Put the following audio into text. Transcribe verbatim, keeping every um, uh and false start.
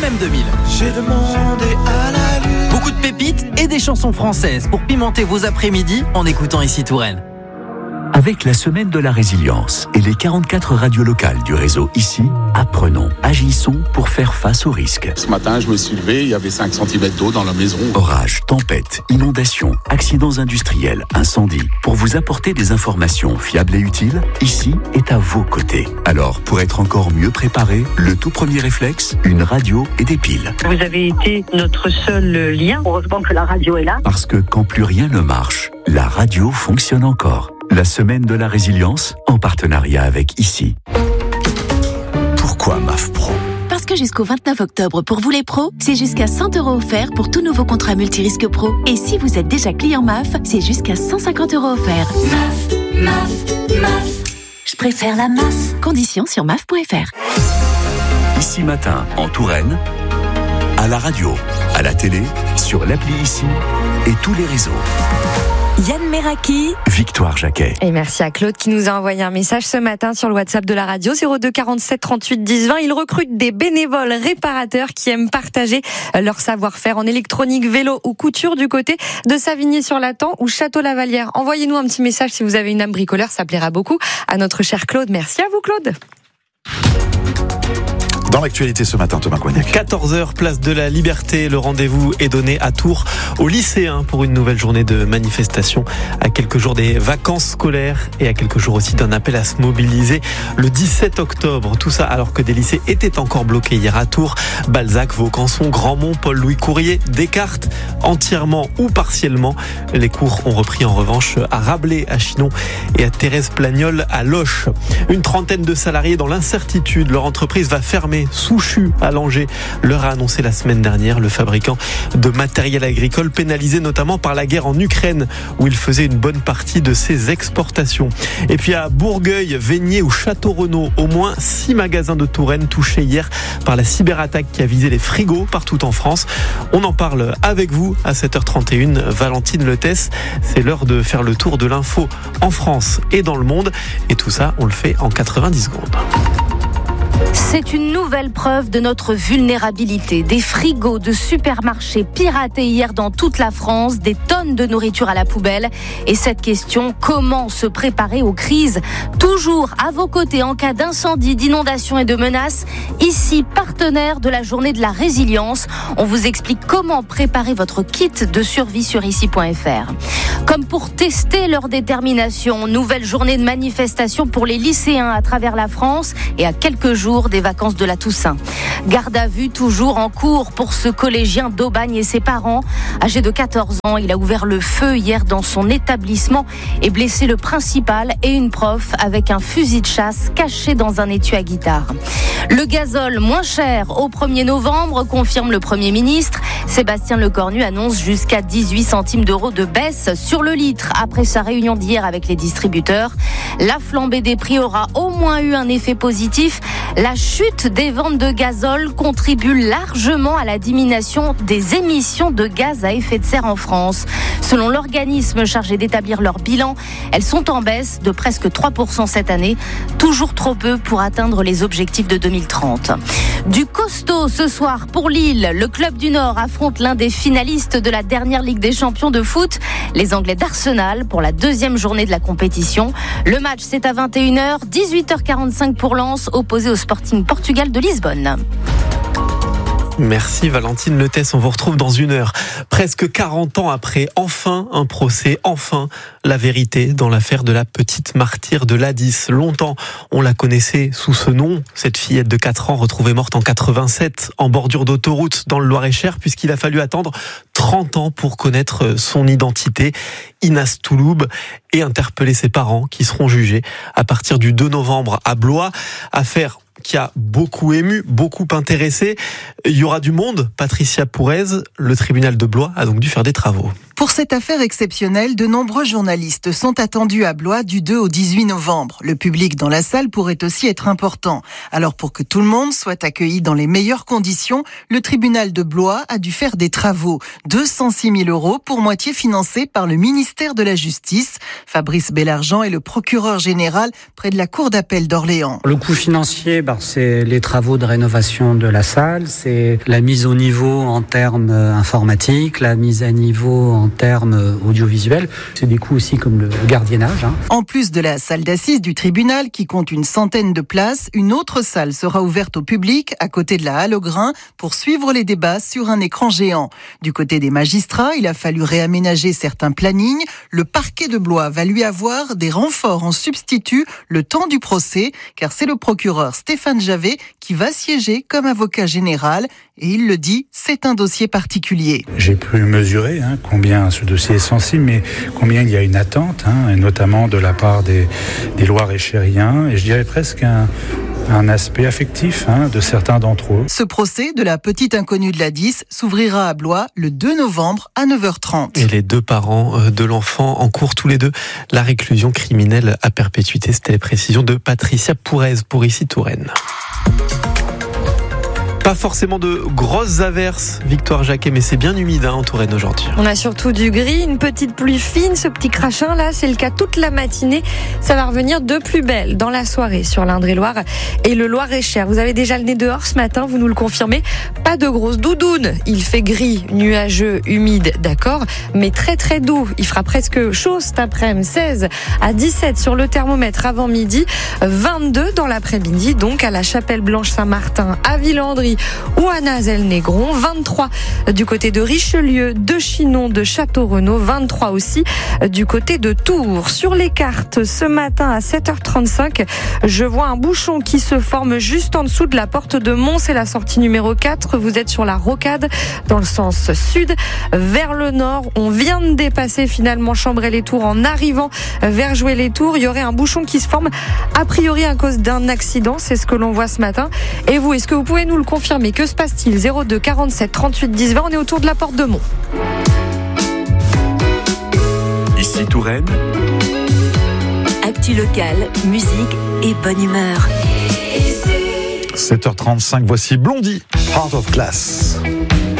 même deux mille. J'ai demandé à la lune. Beaucoup de pépites et des chansons françaises pour pimenter vos après-midi en écoutant Ici Touraine. Avec la semaine de la résilience et les quarante-quatre radios locales du réseau Ici, apprenons, agissons pour faire face aux risques. Ce matin, je me suis levé, il y avait cinq centimètres d'eau dans la maison. Orages, tempêtes, inondations, accidents industriels, incendies. Pour vous apporter des informations fiables et utiles, Ici est à vos côtés. Alors, pour être encore mieux préparé, le tout premier réflexe, une radio et des piles. Vous avez été notre seul lien. Heureusement que la radio est là. Parce que quand plus rien ne marche, la radio fonctionne encore. La semaine de la résilience, en partenariat avec Ici. Pourquoi M A F Pro ? Parce que jusqu'au vingt-neuf octobre, pour vous les pros, c'est jusqu'à cent euros offerts pour tout nouveau contrat multirisque pro. Et si vous êtes déjà client M A F, c'est jusqu'à cent cinquante euros offerts. M A F, M A F, M A F. Je préfère la M A F. Conditions sur M A F point F R. Ici Matin, en Touraine, à la radio, à la télé, sur l'appli Ici et tous les réseaux. Yann Meraki, Victoire Jacquet. Et merci à Claude qui nous a envoyé un message ce matin sur le WhatsApp de la radio zéro deux quarante-sept trente-huit dix vingt. Il recrute des bénévoles réparateurs qui aiment partager leur savoir-faire en électronique, vélo ou couture du côté de Savigny-sur-Latan ou Château-Lavalière. Envoyez-nous un petit message si vous avez une âme bricoleur, ça plaira beaucoup à notre cher Claude. Merci à vous Claude. Dans l'actualité ce matin, Thomas Coignac. quatorze heures, place de la Liberté. Le rendez-vous est donné à Tours aux lycéens pour une nouvelle journée de manifestation à quelques jours des vacances scolaires et à quelques jours aussi d'un appel à se mobiliser le dix-sept octobre. Tout ça alors que des lycées étaient encore bloqués hier à Tours. Balzac, Vaucanson, Grandmont, Paul-Louis Courier, Descartes, entièrement ou partiellement. Les cours ont repris en revanche à Rabelais, à Chinon et à Thérèse Plagnol à Loches. Une trentaine de salariés dans l'incertitude. Leur entreprise va fermer. Souchu à Langeais leur a annoncé la semaine dernière. Le fabricant de matériel agricole pénalisé notamment par la guerre en Ukraine où il faisait une bonne partie de ses exportations. Et puis à Bourgueil, Vaigné ou Château-Renaud, au moins six magasins de Touraine touchés hier par la cyberattaque qui a visé les frigos partout en France. On en parle avec vous à sept heures trente et une. Valentine Letès, c'est l'heure de faire le tour de l'info en France et dans le monde. Et tout ça, on le fait en quatre-vingt-dix secondes. C'est une nouvelle preuve de notre vulnérabilité. Des frigos de supermarchés piratés hier dans toute la France, des tonnes de nourriture à la poubelle. Et cette question, comment se préparer aux crises ? Toujours à vos côtés en cas d'incendie, d'inondation et de menaces. Ici, partenaire de la journée de la résilience. On vous explique comment préparer votre kit de survie sur ici point F R. Comme pour tester leur détermination, nouvelle journée de manifestation pour les lycéens à travers la France et à quelques jours des vacances de la Toussaint. Garde à vue toujours en cours pour ce collégien d'Aubagne et ses parents. Âgé de quatorze ans, il a ouvert le feu hier dans son établissement et blessé le principal et une prof avec un fusil de chasse caché dans un étui à guitare. Le gazole moins cher au premier novembre, confirme le Premier ministre. Sébastien Lecornu annonce jusqu'à dix-huit centimes d'euros de baisse sur le litre après sa réunion d'hier avec les distributeurs. La flambée des prix aura au moins eu un effet positif. La chute des ventes de gazole contribue largement à la diminution des émissions de gaz à effet de serre en France. Selon l'organisme chargé d'établir leur bilan, elles sont en baisse de presque trois pour cent cette année, toujours trop peu pour atteindre les objectifs de deux mille trente. Du costaud ce soir pour Lille, le club du Nord affronte l'un des finalistes de la dernière Ligue des Champions de foot, les Anglais d'Arsenal, pour la deuxième journée de la compétition. Le match c'est à vingt et une heures, dix-huit heures quarante-cinq pour Lens, opposé au Sporting Portugal de Lisbonne. Merci Valentine Letès, on vous retrouve dans une heure. Presque quarante ans après, enfin un procès, enfin la vérité dans l'affaire de la petite martyre de l'A-dix. Longtemps, on la connaissait sous ce nom, cette fillette de quatre ans retrouvée morte en quatre-vingt-sept en bordure d'autoroute dans le Loir-et-Cher, puisqu'il a fallu attendre trente ans pour connaître son identité. Inas Touloub et interpeller ses parents qui seront jugés à partir du deux novembre à Blois. Affaire qui a beaucoup ému, beaucoup intéressé. Il y aura du monde. Patricia Pourez, le tribunal de Blois a donc dû faire des travaux. Pour cette affaire exceptionnelle, de nombreux journalistes sont attendus à Blois du deux au dix-huit novembre. Le public dans la salle pourrait aussi être important. Alors pour que tout le monde soit accueilli dans les meilleures conditions, le tribunal de Blois a dû faire des travaux. deux cent six mille euros pour moitié financés par le ministère de la Justice. Fabrice Bellargent est le procureur général près de la cour d'appel d'Orléans. Le coût financier, bah, c'est les travaux de rénovation de la salle, c'est la mise au niveau en termes informatiques, la mise à niveau en termes audiovisuels. C'est des coûts aussi comme le gardiennage. Hein. En plus de la salle d'assises du tribunal qui compte une centaine de places, une autre salle sera ouverte au public à côté de la halle au grain pour suivre les débats sur un écran géant. Du côté des magistrats, il a fallu réaménager certains plannings. Le parquet de Blois va lui avoir des renforts en substitut le temps du procès, car c'est le procureur Stéphane Javet qui va siéger comme avocat général. Et il le dit, c'est un dossier particulier. J'ai pu mesurer hein, combien ce dossier est sensible, mais combien il y a une attente, hein, et notamment de la part des, des Loir-et-Chériens, et je dirais presque un, un aspect affectif hein, de certains d'entre eux. Ce procès de la petite inconnue de la dix s'ouvrira à Blois le deux novembre à neuf heures trente. Et les deux parents de l'enfant encourent tous les deux la réclusion criminelle à perpétuité. C'était les précisions de Patricia Pourez pour Ici Touraine. Pas forcément de grosses averses, Victoire Jacquet, mais c'est bien humide hein, en Touraine aujourd'hui. On a surtout du gris, une petite pluie fine, ce petit crachin là, c'est le cas toute la matinée. Ça va revenir de plus belle dans la soirée sur l'Indre-et-Loire et le Loir-et-Cher. Vous avez déjà le nez dehors ce matin, vous nous le confirmez. Pas de grosses doudounes, il fait gris, nuageux, humide, d'accord, mais très très doux. Il fera presque chaud cet après-midi, seize à dix-sept sur le thermomètre avant midi, vingt-deux dans l'après-midi, donc à la Chapelle-Blanche-Saint-Martin, à Villandry ou à Nazel-Négron, vingt-trois du côté de Richelieu, de Chinon, de Château-Renaud, vingt-trois aussi du côté de Tours. Sur les cartes, ce matin à sept heures trente-cinq, je vois un bouchon qui se forme juste en dessous de la porte de Mons, c'est la sortie numéro quatre. Vous êtes sur la rocade dans le sens sud vers le nord. On vient de dépasser finalement Chambray-les-Tours en arrivant vers Joué-les-Tours. Il y aurait un bouchon qui se forme a priori à cause d'un accident, c'est ce que l'on voit ce matin. Et vous, est-ce que vous pouvez nous le confirmer? Que se passe-t-il? zéro deux quarante-sept trente-huit dix vingt, on est autour de la porte de Mont. Ici Touraine. Actu locale, musique et bonne humeur. sept heures trente-cinq, voici Blondie, Heart of Glass.